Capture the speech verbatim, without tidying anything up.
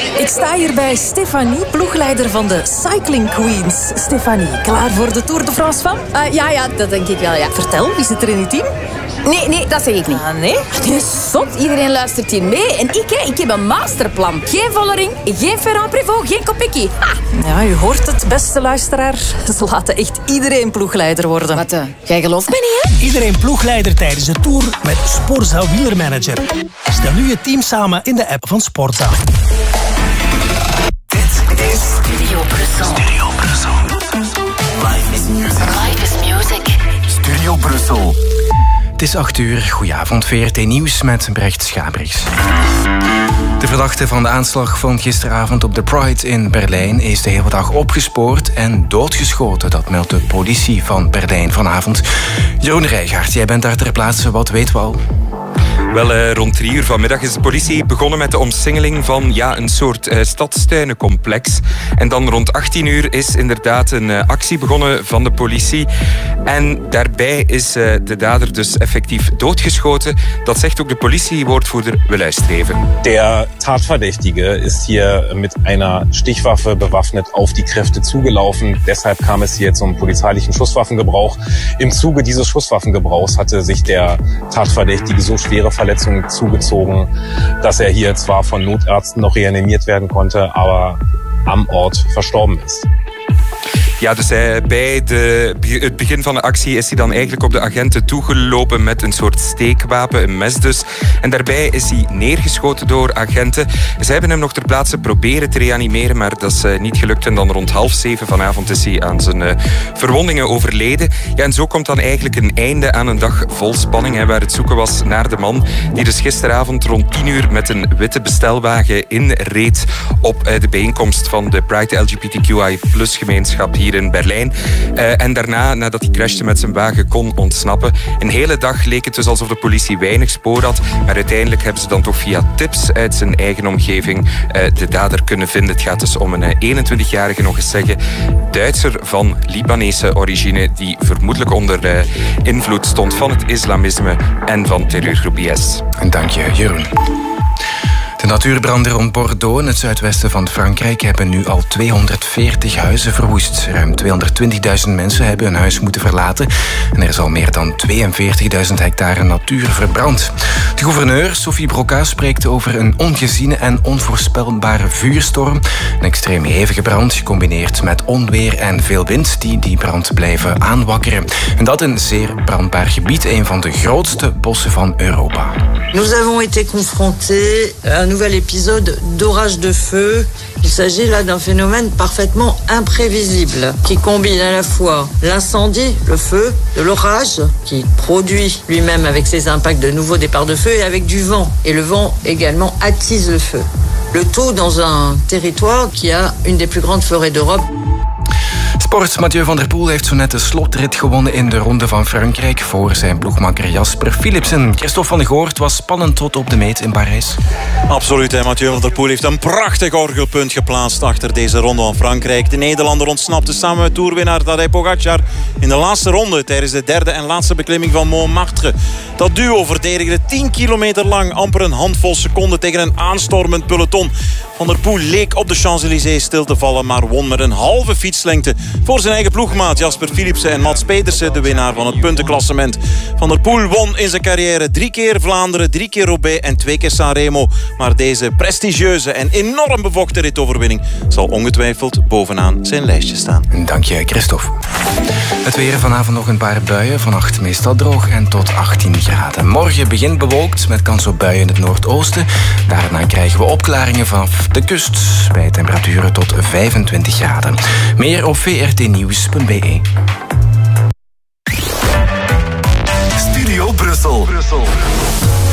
Ik sta hier bij Stefanie, ploegleider van de Cycling Queens. Stefanie, klaar voor de Tour de France van? Uh, ja, ja, dat denk ik wel, ja. Vertel, wie zit er in uw team? Nee, nee, dat zeg ik niet. Ah, nee? Nee, zot. Iedereen luistert hier mee. En ik, hè, ik heb een masterplan. Geen Vollering, geen Ferrand-Prévot, geen Kopecky. Ha! Ja, u hoort het, beste luisteraar. Ze laten echt iedereen ploegleider worden. Wat, uh, jij gelooft me niet, hè? Iedereen ploegleider tijdens de Tour met Sporza Wielermanager. Stel nu je team samen in de app van Sporza. Dit is Studio Brussel. Studio Brussel. Life is music. Life is music. Studio Brussel. Het is acht uur. Goedenavond, V R T Nieuws met Brecht Schabriks. De verdachte van de aanslag van gisteravond op de Pride in Berlijn is de hele dag opgespoord en doodgeschoten. Dat meldt de politie van Berlijn vanavond. Jeroen Rijgaard, jij bent daar ter plaatse. Wat weten we al? Wel, uh, rond drie uur vanmiddag is de politie begonnen met de omsingeling van ja, een soort uh, stadstuinencomplex. En dan rond achttien uur is inderdaad een uh, actie begonnen van de politie. En daarbij is uh, de dader dus effectief doodgeschoten. Dat zegt ook de politiewoordvoerder. We luisteren even. Der Tatverdächtige ist hier mit einer Stichwaffe bewaffnet auf die Kräfte zugelaufen. Deshalb kam es hier zum polizeilichen Schusswaffengebrauch. Im Zuge dieses Schusswaffengebrauchs hatte sich der Tatverdächtige so schwere Verletzungen zugezogen, dass er hier zwar von Notärzten noch reanimiert werden konnte, aber am Ort verstorben ist. Ja, dus hij, bij de, het begin van de actie is hij dan eigenlijk op de agenten toegelopen met een soort steekwapen, een mes dus. En daarbij is hij neergeschoten door agenten. Ze hebben hem nog ter plaatse proberen te reanimeren, maar dat is uh, niet gelukt. En dan rond half zeven vanavond is hij aan zijn uh, verwondingen overleden. Ja, en zo komt dan eigenlijk een einde aan een dag vol spanning, hè, waar het zoeken was naar de man die dus gisteravond rond tien uur met een witte bestelwagen inreed op uh, de bijeenkomst van de Pride L G B T Q I plus gemeenschap hier in Berlijn. Uh, en daarna, nadat hij crashte met zijn wagen, kon ontsnappen. Een hele dag leek het dus alsof de politie weinig spoor had. Maar uiteindelijk hebben ze dan toch via tips uit zijn eigen omgeving uh, de dader kunnen vinden. Het gaat dus om een uh, eenentwintigjarige, nog eens zeggen, Duitser van Libanese origine, die vermoedelijk onder uh, invloed stond van het islamisme en van terreurgroep I S. En dank je, Jeroen. De natuurbranden rond Bordeaux in het zuidwesten van Frankrijk hebben nu al tweehonderdveertig huizen verwoest. Ruim tweehonderdtwintigduizend mensen hebben hun huis moeten verlaten. En er is al meer dan tweeënveertigduizend hectare natuur verbrand. De gouverneur, Sophie Broca, spreekt over een ongeziene en onvoorspelbare vuurstorm. Een extreem hevige brand, gecombineerd met onweer en veel wind, die die brand blijven aanwakkeren. En dat in een zeer brandbaar gebied, een van de grootste bossen van Europa. Nous avons été confrontés à un nouvel épisode d'orage de feu. Il s'agit là d'un phénomène parfaitement imprévisible qui combine à la fois l'incendie, le feu, de l'orage qui produit lui-même avec ses impacts de nouveaux départs de feu et avec du vent. Et le vent également attise le feu. Le tout dans un territoire qui a une des plus grandes forêts d'Europe. Sport. Mathieu van der Poel heeft zo net de slotrit gewonnen in de Ronde van Frankrijk voor zijn ploegmakker Jasper Philipsen. Christophe van der Goort was spannend tot op de meet in Parijs. Absoluut, hè. Mathieu van der Poel heeft een prachtig orgelpunt geplaatst achter deze Ronde van Frankrijk. De Nederlander ontsnapte samen met toerwinnaar Tadej Pogacar in de laatste ronde tijdens de derde en laatste beklimming van Montmartre. Dat duo verdedigde tien kilometer lang amper een handvol seconden tegen een aanstormend peloton. Van der Poel leek op de Champs-Élysées stil te vallen, maar won met een halve fietslengte voor zijn eigen ploegmaat Jasper Philipsen en Mats Pedersen, de winnaar van het puntenklassement. Van der Poel won in zijn carrière drie keer Vlaanderen, drie keer Roubaix en twee keer Sanremo. Maar deze prestigieuze en enorm bevochten ritoverwinning zal ongetwijfeld bovenaan zijn lijstje staan. Dank je, Christophe. Het weer vanavond nog een paar buien, vannacht meestal droog en tot achttien graden. Morgen begint bewolkt met kans op buien in het noordoosten. Daarna krijgen we opklaringen vanaf de kust bij temperaturen tot vijfentwintig graden. Meer op v r t nieuws punt b e. Studio Brussel. Brussel.